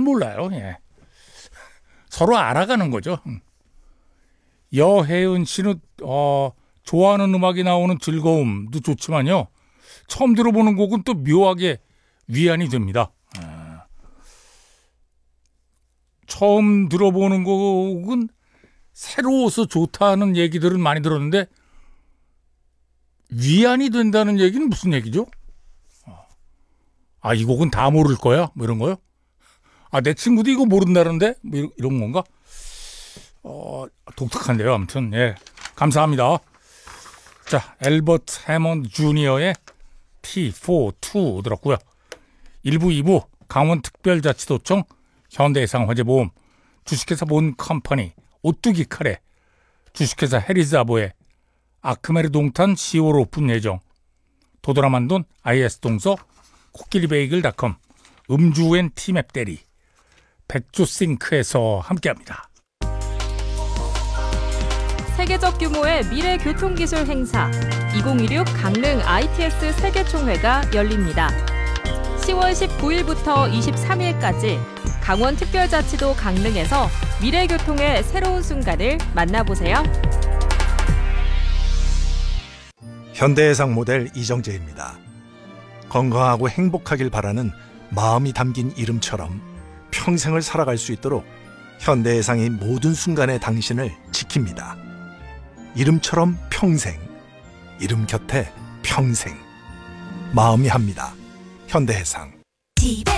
몰라요. 예. 서로 알아가는 거죠. 여혜은 씨는 좋아하는 음악이 나오는 즐거움도 좋지만요. 처음 들어보는 곡은 또 묘하게 위안이 됩니다. 처음 들어보는 곡은 새로워서 좋다는 얘기들은 많이 들었는데 위안이 된다는 얘기는 무슨 얘기죠? 이 곡은 다 모를 거야? 뭐 이런 거요? 내 친구도 이거 모른다는데? 뭐 이런 건가? 독특한데요. 아무튼 예, 감사합니다. 자, 엘버트 해먼드 주니어의 T42 들었고요. 1부, 2부 강원특별자치도청 현대해상 화재보험 주식회사 몬컴퍼니 오뚜기 카레 주식회사 해리자보의 아크메르 동탄 10월 오픈 예정 도드라만돈 IS동서 코끼리베이글닷컴 음주엔 티맵 대리 백조싱크에서 함께합니다. 세계적 규모의 미래 교통기술 행사 2016 강릉 ITS 세계총회가 열립니다. 10월 19일부터 23일까지 강원특별자치도 강릉에서 미래교통의 새로운 순간을 만나보세요. 현대해상 모델 이정재입니다. 건강하고 행복하길 바라는 마음이 담긴 이름처럼 평생을 살아갈 수 있도록 현대해상이 모든 순간에 당신을 지킵니다. 이름처럼 평생, 이름 곁에 평생. 마음이 합니다. 현대해상.